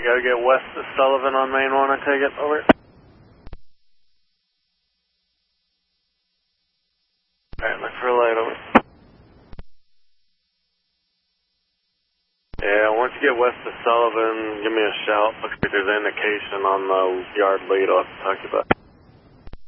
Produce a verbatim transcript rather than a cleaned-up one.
gotta get west of Sullivan on main one, I take it, over. Alright, look for a light, over. Yeah, once you get west of Sullivan, give me a shout. Looks like there's indication on the yard lead I'll have to talk to you about.